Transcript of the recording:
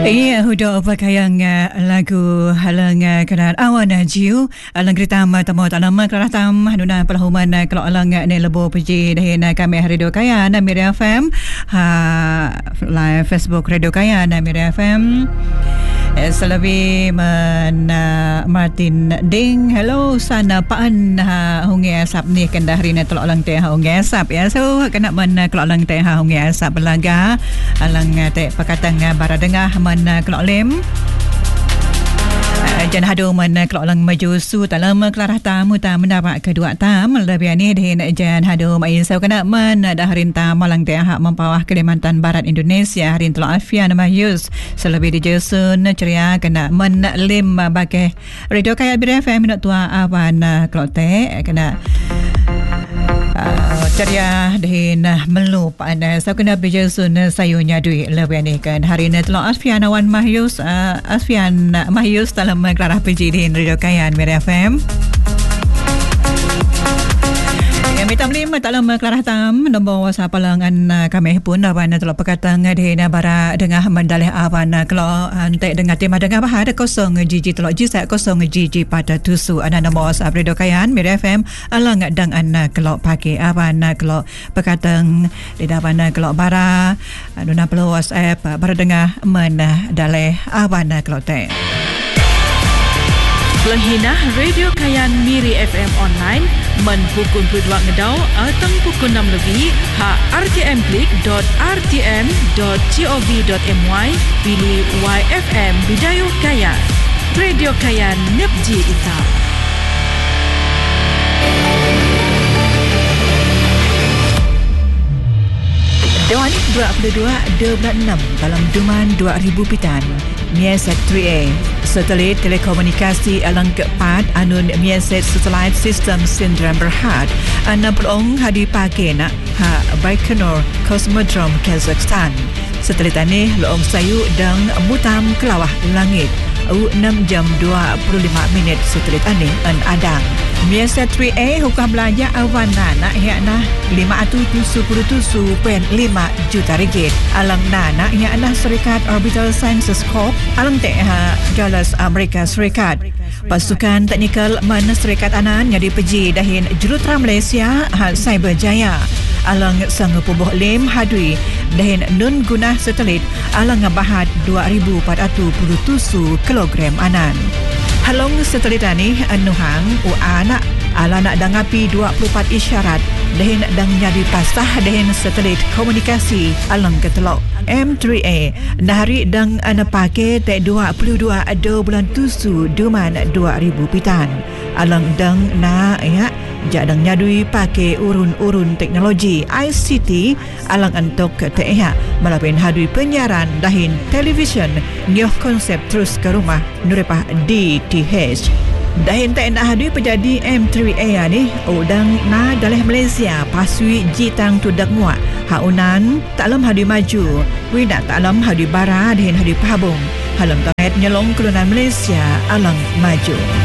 Iya, hudo pakaian lagu halang kenan awan jiu alang kereta tamu tanama kerah tam haduna pelahuman kalau alang ne lebo peji dahin kami Radio Kaya na Mira FM live Facebook Radio Kaya na Mira FM. Salabi man Martin Ding, hello sana paan hungi asap ni kanda hari na tolak alang teh hungi asap ya. So kena man kalau alang teh hungi asap belaga alang teh pakatang baradengah man kalau lem jan hadu man kalau alang maju su dalam kelarah tamu ta mendapat kedua tam lebih ni din jan hadu mai so kena man dah harin tam malang teh hak mempawah Kalimantan Barat Indonesia harin tolak afian nama Yus selebih di Jason ceria kena man lem bagi Radio Kaya BFM nak tua awan kalau teh kena ceria dahin melup anda so kena berjasun sayunya duit lebih ni kan hari ni telah Asfian Awan Mahyus Asfian Mahyus dalam kelarah peji di Radio Kaya Mira FM Mitam lima dalam kelarah tam nombor WhatsApp palangan kami pun awan telah perkatang di bara dengah mendalih awan kalau antek dengar tema dengar bahar 0 GG telok G 0 GG pada tusu ana nombor WhatsApp Radio Kaya Mira FM alang dang ana kalau pakai awan kalau perkatang di dapan kalau bara dona perlu WhatsApp bara dengar mendalih awan kalau teh Langhinah Radio Kayan Miri FM online men pukul 22 ngedau atau pukul 6 lebih ha rtm.rtm.gov.my pilih YFM Bidayu Kayan Radio Kayan Nepji Ita Dewan 22.6 dalam Duman 2000 Pitan Miaset 3A Satelit Telekomunikasi alang keempat anun Miaset Satellite System Sindram Berhad ana pelong hadi pagi nak ha Baikonur Cosmodrome Kazakhstan satelit ini loong sayu dan mutam kelawah langit 6 jam 25 minit satelit ini an adang Miaset 3A hukam belanja awan nana yakna 577.5 juta ringgit alang nana yakna Serikat Orbital Sciences Corp alang teh Dallas Amerika Serikat pasukan teknikal mana Serikat anan ngadi peji dahin juruterang Malaysia Cyberjaya alang sang pubuh lem hadui dahin nun guna satelit alang ngabahat 2,477 kilogram anan halong satelit ani anuhang anak ala nak dangapi 24 isyarat dahin dang nyadi pasah dahin satelit komunikasi alang ketelok M3A nahari dang ana pake te 22 bulan tusu Duman 2000 Pitan alang dang na ya jadang nyadui pake urun-urun teknologi ICT alang antok te ya malapin hadui penyiaran dahin televisyen nyoh konsep terus ke rumah nurepah DTH dahin tak nak hadui pejadi M3A ni udang na dalih Malaysia pasui jitang tudak muak haunan taklam hadui maju wina taklam hadui bara dahin hadui pahabung halam tamet nyelong kelunan Malaysia alang maju